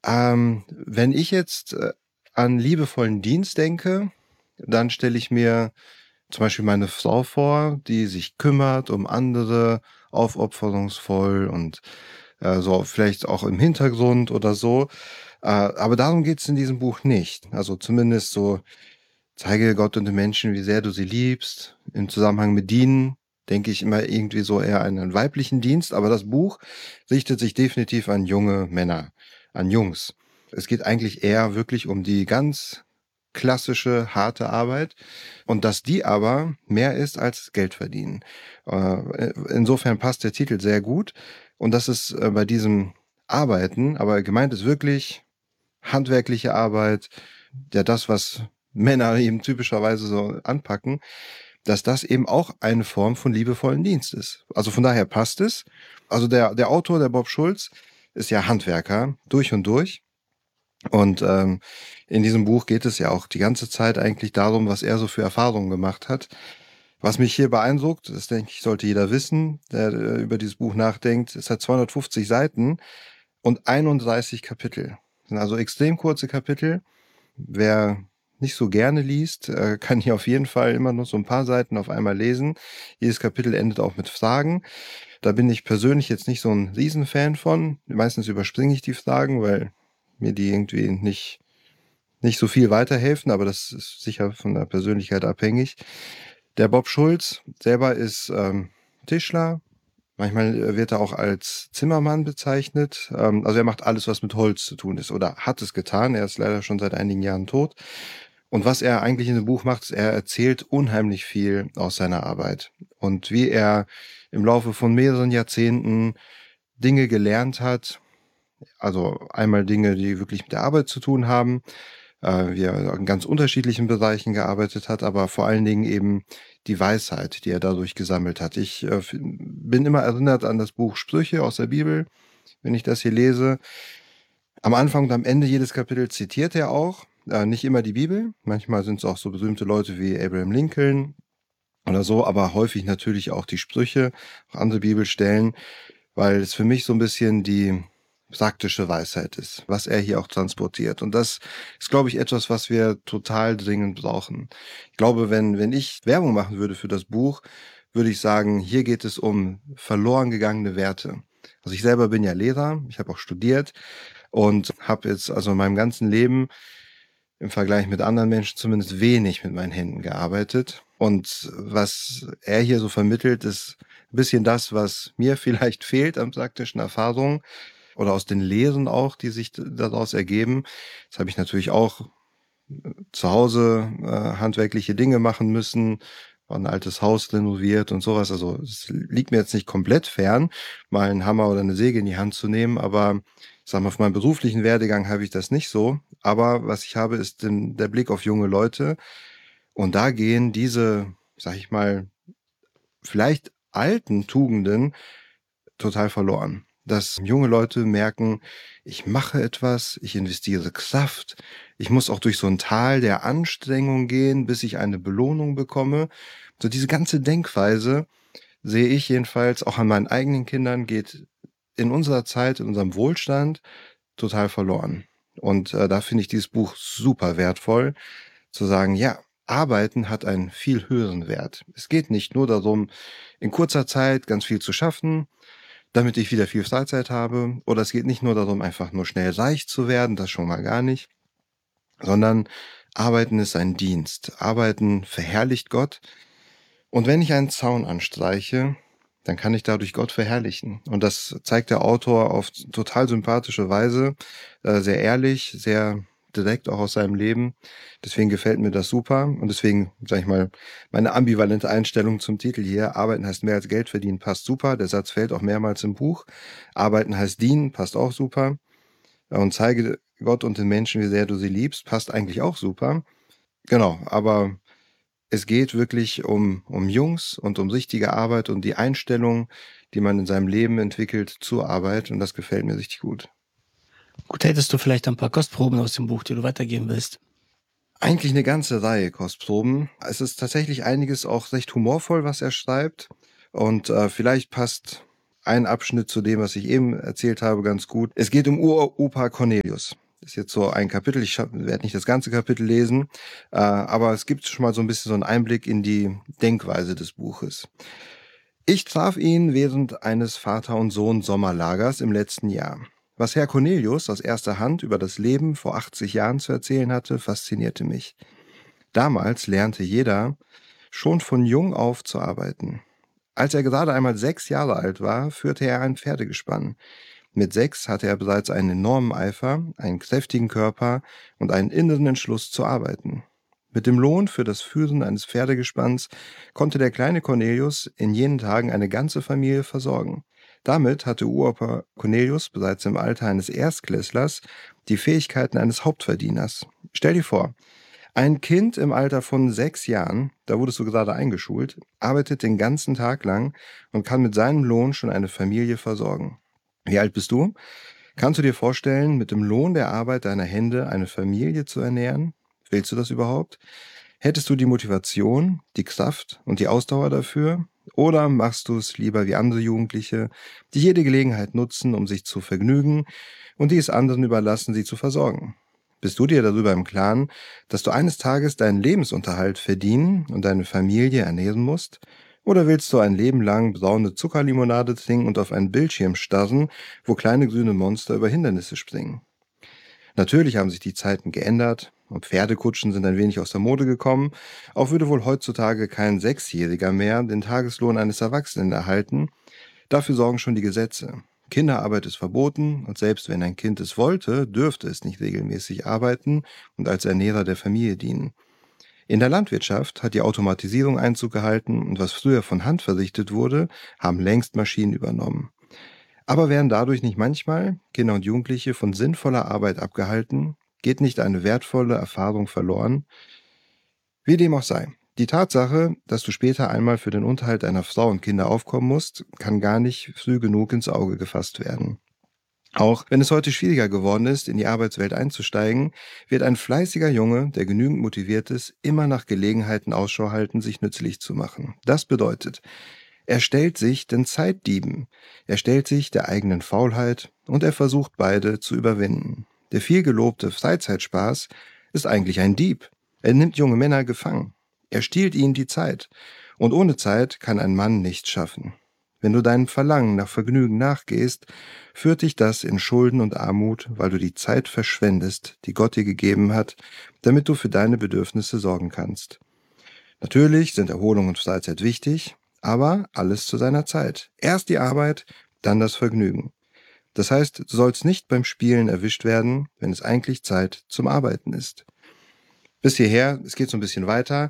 Wenn ich jetzt an liebevollen Dienst denke, dann stelle ich mir zum Beispiel meine Frau vor, die sich kümmert um andere, aufopferungsvoll und so vielleicht auch im Hintergrund oder so. Aber darum geht's in diesem Buch nicht. Also zumindest so, zeige Gott und den Menschen, wie sehr du sie liebst. Im Zusammenhang mit Dienen denke ich immer irgendwie so eher an einen weiblichen Dienst, aber das Buch richtet sich definitiv an junge Männer, an Jungs. Es geht eigentlich eher wirklich um die ganz klassische, harte Arbeit und dass die aber mehr ist als Geld verdienen. Insofern passt der Titel sehr gut und das ist bei diesem Arbeiten, aber gemeint ist wirklich handwerkliche Arbeit, ja das, was Männer eben typischerweise so anpacken, dass das eben auch eine Form von liebevollen Dienst ist. Also von daher passt es. Also der Autor, der Bob Schulz, ist ja Handwerker durch und durch. Und in diesem Buch geht es ja auch die ganze Zeit eigentlich darum, was er so für Erfahrungen gemacht hat. Was mich hier beeindruckt, das denke ich, sollte jeder wissen, der über dieses Buch nachdenkt, es hat 250 Seiten und 31 Kapitel. Das sind also extrem kurze Kapitel. Wer nicht so gerne liest, kann hier auf jeden Fall immer nur so ein paar Seiten auf einmal lesen. Jedes Kapitel endet auch mit Fragen. Da bin ich persönlich jetzt nicht so ein Riesenfan von. Meistens überspringe ich die Fragen, weil mir die irgendwie nicht so viel weiterhelfen, aber das ist sicher von der Persönlichkeit abhängig. Der Bob Schulz selber ist Tischler. Manchmal wird er auch als Zimmermann bezeichnet. Also er macht alles, was mit Holz zu tun ist oder hat es getan. Er ist leider schon seit einigen Jahren tot. Und was er eigentlich in dem Buch macht, ist, er erzählt unheimlich viel aus seiner Arbeit und wie er im Laufe von mehreren Jahrzehnten Dinge gelernt hat. Also einmal Dinge, die wirklich mit der Arbeit zu tun haben, wie er in ganz unterschiedlichen Bereichen gearbeitet hat, aber vor allen Dingen eben die Weisheit, die er dadurch gesammelt hat. Ich bin immer erinnert an das Buch Sprüche aus der Bibel, wenn ich das hier lese. Am Anfang und am Ende jedes Kapitel zitiert er auch, nicht immer die Bibel. Manchmal sind es auch so berühmte Leute wie Abraham Lincoln oder so, aber häufig natürlich auch die Sprüche, auch andere Bibelstellen, weil es für mich so ein bisschen die praktische Weisheit ist, was er hier auch transportiert. Und das ist, glaube ich, etwas, was wir total dringend brauchen. Ich glaube, wenn ich Werbung machen würde für das Buch, würde ich sagen, hier geht es um verloren gegangene Werte. Also ich selber bin ja Lehrer, ich habe auch studiert und habe jetzt also in meinem ganzen Leben im Vergleich mit anderen Menschen zumindest wenig mit meinen Händen gearbeitet. Und was er hier so vermittelt, ist ein bisschen das, was mir vielleicht fehlt an praktischen Erfahrungen oder aus den Lehren auch, die sich daraus ergeben. Das habe ich natürlich auch zu Hause handwerkliche Dinge machen müssen, war ein altes Haus renoviert und sowas. Also es liegt mir jetzt nicht komplett fern, mal einen Hammer oder eine Säge in die Hand zu nehmen, aber ich sag mal, auf meinem beruflichen Werdegang habe ich das nicht so. Aber was ich habe, ist der Blick auf junge Leute. Und da gehen diese, sag ich mal, vielleicht alten Tugenden total verloren. Dass junge Leute merken, ich mache etwas, ich investiere Kraft, ich muss auch durch so ein Tal der Anstrengung gehen, bis ich eine Belohnung bekomme. So diese ganze Denkweise sehe ich jedenfalls auch an meinen eigenen Kindern, geht in unserer Zeit, in unserem Wohlstand total verloren. Und da finde ich dieses Buch super wertvoll, zu sagen, ja, Arbeiten hat einen viel höheren Wert. Es geht nicht nur darum, in kurzer Zeit ganz viel zu schaffen, damit ich wieder viel Freizeit habe. Oder es geht nicht nur darum, einfach nur schnell reich zu werden, das schon mal gar nicht, sondern Arbeiten ist ein Dienst. Arbeiten verherrlicht Gott. Und wenn ich einen Zaun anstreiche, dann kann ich dadurch Gott verherrlichen. Und das zeigt der Autor auf total sympathische Weise, sehr ehrlich, sehr direkt auch aus seinem Leben. Deswegen gefällt mir das super. Und deswegen, sag ich mal, meine ambivalente Einstellung zum Titel hier, Arbeiten heißt mehr als Geld verdienen, passt super. Der Satz fällt auch mehrmals im Buch. Arbeiten heißt dienen, passt auch super. Und zeige Gott und den Menschen, wie sehr du sie liebst, passt eigentlich auch super. Genau, aber es geht wirklich um Jungs und um richtige Arbeit und die Einstellung, die man in seinem Leben entwickelt zur Arbeit. Und das gefällt mir richtig gut. Gut, hättest du vielleicht ein paar Kostproben aus dem Buch, die du weitergeben willst? Eigentlich eine ganze Reihe Kostproben. Es ist tatsächlich einiges auch recht humorvoll, was er schreibt. Und vielleicht passt ein Abschnitt zu dem, was ich eben erzählt habe, ganz gut. Es geht um Uropa Cornelius. Das ist jetzt so ein Kapitel. Ich werde nicht das ganze Kapitel lesen, aber es gibt schon mal so ein bisschen so einen Einblick in die Denkweise des Buches. Ich traf ihn während eines Vater- und Sohn-Sommerlagers im letzten Jahr. Was Herr Cornelius aus erster Hand über das Leben vor 80 Jahren zu erzählen hatte, faszinierte mich. Damals lernte jeder schon von jung auf zu arbeiten. Als er gerade einmal 6 Jahre alt war, führte er ein Pferdegespann. Mit 6 hatte er bereits einen enormen Eifer, einen kräftigen Körper und einen inneren Entschluss zu arbeiten. Mit dem Lohn für das Führen eines Pferdegespanns konnte der kleine Cornelius in jenen Tagen eine ganze Familie versorgen. Damit hatte Uropa Cornelius bereits im Alter eines Erstklässlers die Fähigkeiten eines Hauptverdieners. Stell dir vor, ein Kind im Alter von 6 Jahren, da wurdest du gerade eingeschult, arbeitet den ganzen Tag lang und kann mit seinem Lohn schon eine Familie versorgen. Wie alt bist du? Kannst du dir vorstellen, mit dem Lohn der Arbeit deiner Hände eine Familie zu ernähren? Willst du das überhaupt? Hättest du die Motivation, die Kraft und die Ausdauer dafür? Oder machst du es lieber wie andere Jugendliche, die jede Gelegenheit nutzen, um sich zu vergnügen und die es anderen überlassen, sie zu versorgen? Bist du dir darüber im Klaren, dass du eines Tages deinen Lebensunterhalt verdienen und deine Familie ernähren musst? Oder willst du ein Leben lang braune Zuckerlimonade trinken und auf einen Bildschirm starren, wo kleine grüne Monster über Hindernisse springen? Natürlich haben sich die Zeiten geändert und Pferdekutschen sind ein wenig aus der Mode gekommen. Auch würde wohl heutzutage kein Sechsjähriger mehr den Tageslohn eines Erwachsenen erhalten. Dafür sorgen schon die Gesetze. Kinderarbeit ist verboten und selbst wenn ein Kind es wollte, dürfte es nicht regelmäßig arbeiten und als Ernährer der Familie dienen. In der Landwirtschaft hat die Automatisierung Einzug gehalten und was früher von Hand verrichtet wurde, haben längst Maschinen übernommen. Aber werden dadurch nicht manchmal Kinder und Jugendliche von sinnvoller Arbeit abgehalten? Geht nicht eine wertvolle Erfahrung verloren? Wie dem auch sei. Die Tatsache, dass du später einmal für den Unterhalt deiner Frau und Kinder aufkommen musst, kann gar nicht früh genug ins Auge gefasst werden. Auch wenn es heute schwieriger geworden ist, in die Arbeitswelt einzusteigen, wird ein fleißiger Junge, der genügend motiviert ist, immer nach Gelegenheiten Ausschau halten, sich nützlich zu machen. Das bedeutet, er stellt sich den Zeitdieben, er stellt sich der eigenen Faulheit und er versucht beide zu überwinden. Der viel gelobte Freizeitspaß ist eigentlich ein Dieb. Er nimmt junge Männer gefangen. Er stiehlt ihnen die Zeit. Und ohne Zeit kann ein Mann nichts schaffen. Wenn du deinem Verlangen nach Vergnügen nachgehst, führt dich das in Schulden und Armut, weil du die Zeit verschwendest, die Gott dir gegeben hat, damit du für deine Bedürfnisse sorgen kannst. Natürlich sind Erholung und Freizeit wichtig, aber alles zu seiner Zeit. Erst die Arbeit, dann das Vergnügen. Das heißt, du sollst nicht beim Spielen erwischt werden, wenn es eigentlich Zeit zum Arbeiten ist. Bis hierher, es geht so ein bisschen weiter.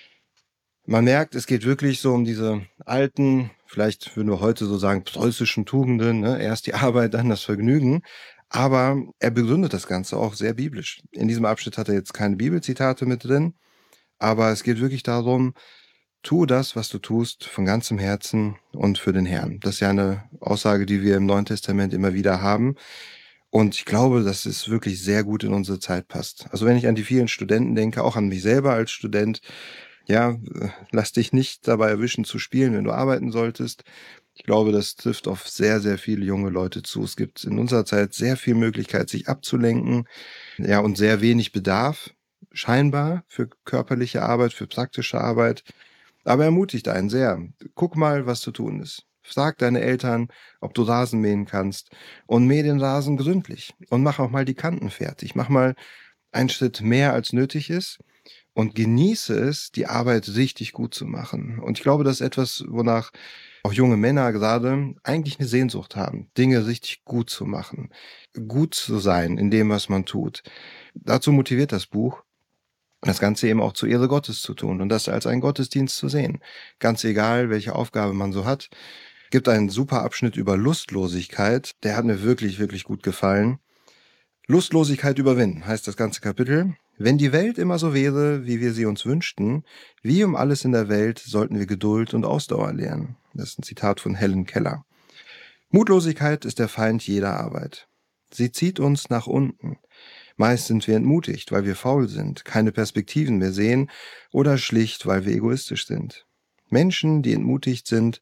Man merkt, es geht wirklich so um diese alten, vielleicht würden wir heute so sagen, preußischen Tugenden, ne? Erst die Arbeit, dann das Vergnügen. Aber er begründet das Ganze auch sehr biblisch. In diesem Abschnitt hat er jetzt keine Bibelzitate mit drin, aber es geht wirklich darum, tu das, was du tust, von ganzem Herzen und für den Herrn. Das ist ja eine Aussage, die wir im Neuen Testament immer wieder haben. Und ich glaube, dass es wirklich sehr gut in unsere Zeit passt. Also wenn ich an die vielen Studenten denke, auch an mich selber als Student, ja, lass dich nicht dabei erwischen zu spielen, wenn du arbeiten solltest. Ich glaube, das trifft auf sehr, sehr viele junge Leute zu. Es gibt in unserer Zeit sehr viel Möglichkeit, sich abzulenken, ja, und sehr wenig Bedarf, scheinbar, für körperliche Arbeit, für praktische Arbeit. Aber ermutigt einen sehr. Guck mal, was zu tun ist. Frag deine Eltern, ob du Rasen mähen kannst und mäh den Rasen gründlich und mach auch mal die Kanten fertig. Mach mal einen Schritt mehr, als nötig ist und genieße es, die Arbeit richtig gut zu machen. Und ich glaube, das ist etwas, wonach auch junge Männer gerade eigentlich eine Sehnsucht haben, Dinge richtig gut zu machen, gut zu sein in dem, was man tut. Dazu motiviert das Buch, das Ganze eben auch zur Ehre Gottes zu tun und das als einen Gottesdienst zu sehen. Ganz egal, welche Aufgabe man so hat. Gibt einen super Abschnitt über Lustlosigkeit. Der hat mir wirklich, wirklich gut gefallen. Lustlosigkeit überwinden heißt das ganze Kapitel. Wenn die Welt immer so wäre, wie wir sie uns wünschten, wie um alles in der Welt sollten wir Geduld und Ausdauer lernen. Das ist ein Zitat von Helen Keller. Mutlosigkeit ist der Feind jeder Arbeit. Sie zieht uns nach unten. Meist sind wir entmutigt, weil wir faul sind, keine Perspektiven mehr sehen oder schlicht, weil wir egoistisch sind. Menschen, die entmutigt sind,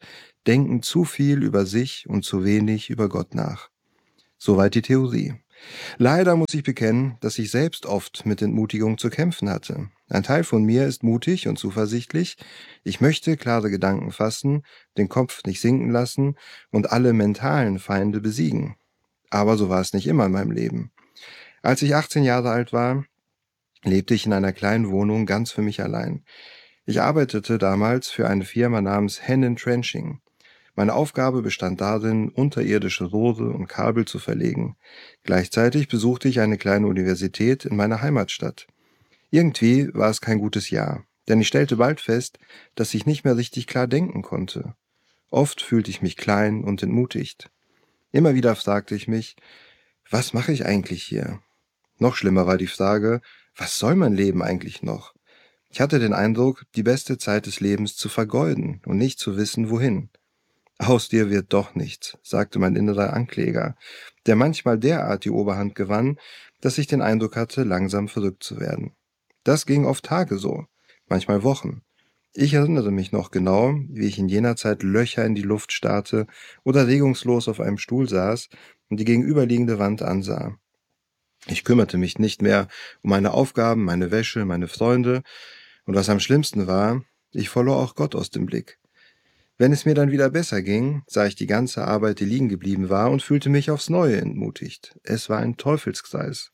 denken zu viel über sich und zu wenig über Gott nach. Soweit die Theorie. Leider muss ich bekennen, dass ich selbst oft mit Entmutigung zu kämpfen hatte. Ein Teil von mir ist mutig und zuversichtlich. Ich möchte klare Gedanken fassen, den Kopf nicht sinken lassen und alle mentalen Feinde besiegen. Aber so war es nicht immer in meinem Leben. Als ich 18 Jahre alt war, lebte ich in einer kleinen Wohnung ganz für mich allein. Ich arbeitete damals für eine Firma namens Hennen Trenching. Meine Aufgabe bestand darin, unterirdische Rohre und Kabel zu verlegen. Gleichzeitig besuchte ich eine kleine Universität in meiner Heimatstadt. Irgendwie war es kein gutes Jahr, denn ich stellte bald fest, dass ich nicht mehr richtig klar denken konnte. Oft fühlte ich mich klein und entmutigt. Immer wieder fragte ich mich, was mache ich eigentlich hier? Noch schlimmer war die Frage, was soll mein Leben eigentlich noch? Ich hatte den Eindruck, die beste Zeit des Lebens zu vergeuden und nicht zu wissen, wohin. Aus dir wird doch nichts, sagte mein innerer Ankläger, der manchmal derart die Oberhand gewann, dass ich den Eindruck hatte, langsam verrückt zu werden. Das ging oft Tage so, manchmal Wochen. Ich erinnere mich noch genau, wie ich in jener Zeit Löcher in die Luft starrte oder regungslos auf einem Stuhl saß und die gegenüberliegende Wand ansah. Ich kümmerte mich nicht mehr um meine Aufgaben, meine Wäsche, meine Freunde, und was am schlimmsten war, ich verlor auch Gott aus dem Blick. Wenn es mir dann wieder besser ging, sah ich die ganze Arbeit, die liegen geblieben war, und fühlte mich aufs Neue entmutigt. Es war ein Teufelskreis.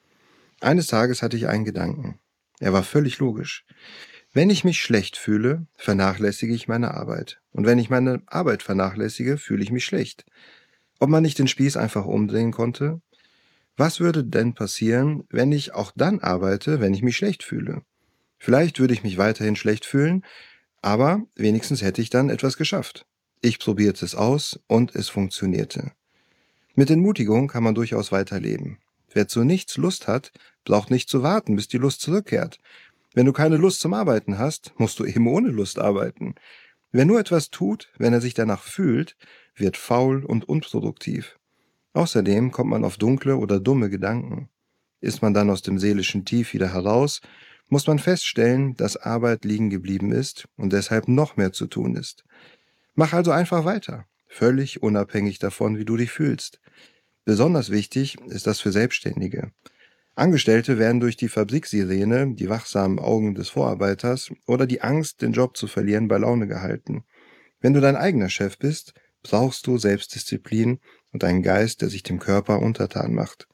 Eines Tages hatte ich einen Gedanken. Er war völlig logisch. Wenn ich mich schlecht fühle, vernachlässige ich meine Arbeit. Und wenn ich meine Arbeit vernachlässige, fühle ich mich schlecht. Ob man nicht den Spieß einfach umdrehen konnte? Was würde denn passieren, wenn ich auch dann arbeite, wenn ich mich schlecht fühle? Vielleicht würde ich mich weiterhin schlecht fühlen, aber wenigstens hätte ich dann etwas geschafft. Ich probierte es aus und es funktionierte. Mit Entmutigung kann man durchaus weiterleben. Wer zu nichts Lust hat, braucht nicht zu warten, bis die Lust zurückkehrt. Wenn du keine Lust zum Arbeiten hast, musst du eben ohne Lust arbeiten. Wer nur etwas tut, wenn er sich danach fühlt, wird faul und unproduktiv. Außerdem kommt man auf dunkle oder dumme Gedanken. Ist man dann aus dem seelischen Tief wieder heraus, muss man feststellen, dass Arbeit liegen geblieben ist und deshalb noch mehr zu tun ist. Mach also einfach weiter, völlig unabhängig davon, wie du dich fühlst. Besonders wichtig ist das für Selbstständige. Angestellte werden durch die Fabriksirene, die wachsamen Augen des Vorarbeiters oder die Angst, den Job zu verlieren, bei Laune gehalten. Wenn du dein eigener Chef bist, brauchst du Selbstdisziplin und einen Geist, der sich dem Körper untertan macht.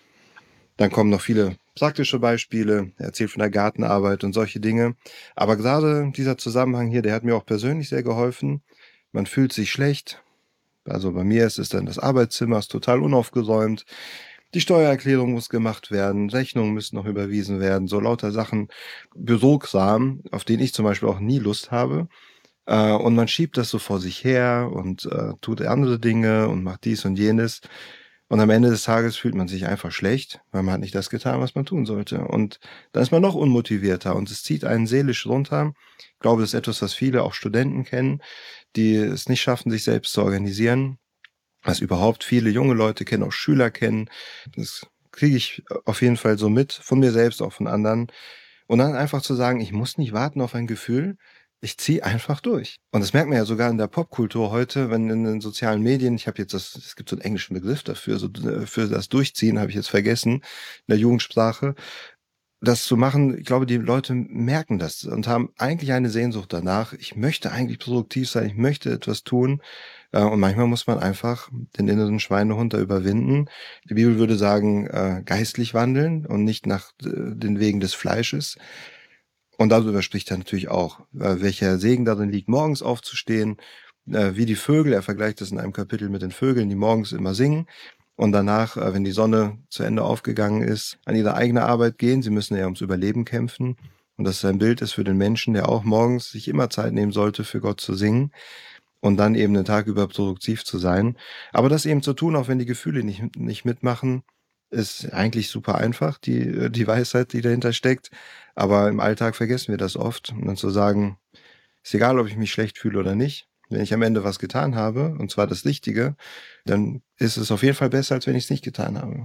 Dann kommen noch viele praktische Beispiele, er erzählt von der Gartenarbeit und solche Dinge. Aber gerade dieser Zusammenhang hier, der hat mir auch persönlich sehr geholfen. Man fühlt sich schlecht. Also bei mir ist es dann, das Arbeitszimmer ist total unaufgeräumt. Die Steuererklärung muss gemacht werden, Rechnungen müssen noch überwiesen werden, so lauter Sachen, Bürokram, auf den ich zum Beispiel auch nie Lust habe. Und man schiebt das so vor sich her und tut andere Dinge und macht dies und jenes. Und am Ende des Tages fühlt man sich einfach schlecht, weil man hat nicht das getan, was man tun sollte. Und dann ist man noch unmotivierter und es zieht einen seelisch runter. Ich glaube, das ist etwas, was viele, auch Studenten kennen, die es nicht schaffen, sich selbst zu organisieren. Was überhaupt viele junge Leute kennen, auch Schüler kennen. Das kriege ich auf jeden Fall so mit, von mir selbst, auch von anderen. Und dann einfach zu sagen, ich muss nicht warten auf ein Gefühl, ich ziehe einfach durch. Und das merkt man ja sogar in der Popkultur heute, wenn in den sozialen Medien, es gibt so einen englischen Begriff dafür, so für das Durchziehen habe ich jetzt vergessen, in der Jugendsprache, das zu machen. Ich glaube, die Leute merken das und haben eigentlich eine Sehnsucht danach. Ich möchte eigentlich produktiv sein, ich möchte etwas tun. Und manchmal muss man einfach den inneren Schweinehund da überwinden. Die Bibel würde sagen, geistlich wandeln und nicht nach den Wegen des Fleisches. Und darüber spricht er natürlich auch, welcher Segen darin liegt, morgens aufzustehen, wie die Vögel. Er vergleicht das in einem Kapitel mit den Vögeln, die morgens immer singen und danach, wenn die Sonne zu Ende aufgegangen ist, an ihre eigene Arbeit gehen. Sie müssen ja ums Überleben kämpfen. Und das ist ein Bild ist für den Menschen, der auch morgens sich immer Zeit nehmen sollte, für Gott zu singen und dann eben den Tag über produktiv zu sein. Aber das eben zu tun, auch wenn die Gefühle nicht mitmachen, ist eigentlich super einfach, die Weisheit, die dahinter steckt. Aber im Alltag vergessen wir das oft. Und dann zu sagen, ist egal, ob ich mich schlecht fühle oder nicht. Wenn ich am Ende was getan habe, und zwar das Richtige, dann ist es auf jeden Fall besser, als wenn ich es nicht getan habe.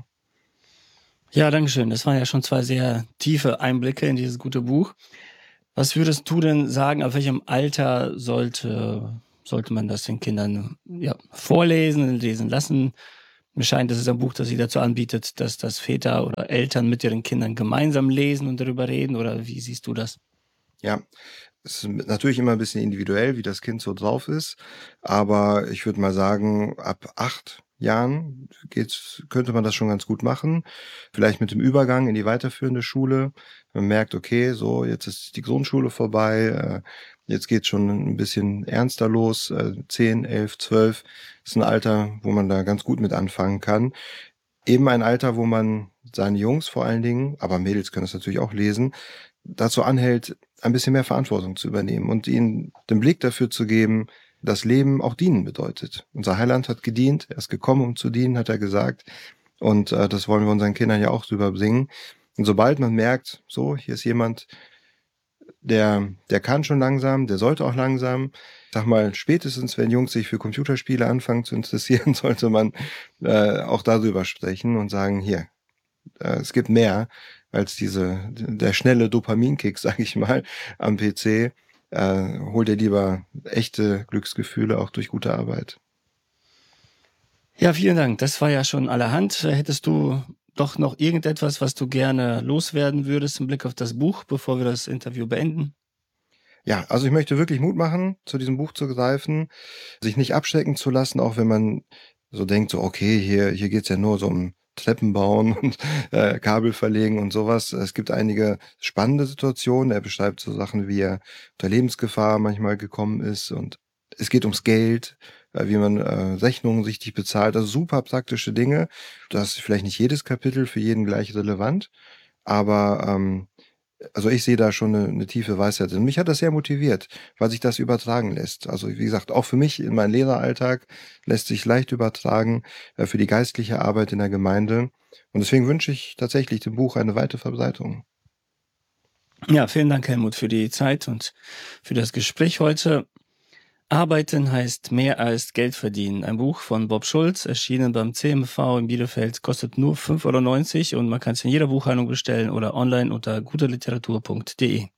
Ja, dankeschön. Das waren ja schon 2 sehr tiefe Einblicke in dieses gute Buch. Was würdest du denn sagen, auf welchem Alter sollte sollte man das den Kindern vorlesen, lesen lassen? Mir scheint, das ist ein Buch, das sie dazu anbietet, dass das Väter oder Eltern mit ihren Kindern gemeinsam lesen und darüber reden. Oder wie siehst du das? Ja, es ist natürlich immer ein bisschen individuell, wie das Kind so drauf ist. Aber ich würde mal sagen, ab 8 Jahren könnte man das schon ganz gut machen. Vielleicht mit dem Übergang in die weiterführende Schule. Man merkt, okay, so, jetzt ist die Grundschule vorbei. Jetzt geht's schon ein bisschen ernster los. 10, 11, 12 ist ein Alter, wo man da ganz gut mit anfangen kann. Eben ein Alter, wo man seine Jungs vor allen Dingen, aber Mädels können das natürlich auch lesen, dazu anhält, ein bisschen mehr Verantwortung zu übernehmen und ihnen den Blick dafür zu geben, dass Leben auch dienen bedeutet. Unser Heiland hat gedient, er ist gekommen, um zu dienen, hat er gesagt. Und das wollen wir unseren Kindern ja auch rüberbringen. Und sobald man merkt, so, hier ist jemand, der kann schon langsam, der sollte auch langsam. Ich sag mal, spätestens, wenn Jungs sich für Computerspiele anfangen zu interessieren, sollte man auch darüber sprechen und sagen, hier, es gibt mehr als der schnelle Dopaminkick, sag ich mal, am PC. Hol dir lieber echte Glücksgefühle auch durch gute Arbeit. Ja, vielen Dank. Das war ja schon allerhand. Hättest du doch noch irgendetwas, was du gerne loswerden würdest im Blick auf das Buch, bevor wir das Interview beenden? Ja, also ich möchte wirklich Mut machen, zu diesem Buch zu greifen, sich nicht abschrecken zu lassen, auch wenn man so denkt, so okay, hier geht's ja nur so um Treppen bauen und Kabel verlegen und sowas. Es gibt einige spannende Situationen. Er beschreibt so Sachen, wie er unter Lebensgefahr manchmal gekommen ist, und es geht ums Geld, wie man Rechnungen richtig bezahlt. Also super praktische Dinge. Das ist vielleicht nicht jedes Kapitel für jeden gleich relevant, aber also ich sehe da schon eine tiefe Weisheit drin. Mich hat das sehr motiviert, weil sich das übertragen lässt. Also wie gesagt, auch für mich in meinen Lehreralltag lässt sich leicht übertragen, für die geistliche Arbeit in der Gemeinde. Und deswegen wünsche ich tatsächlich dem Buch eine weite Verbreitung. Ja, vielen Dank, Helmut, für die Zeit und für das Gespräch heute. Arbeiten heißt mehr als Geld verdienen. Ein Buch von Bob Schulz, erschienen beim CMV in Bielefeld, kostet nur 5,90 € und man kann es in jeder Buchhandlung bestellen oder online unter guterliteratur.de.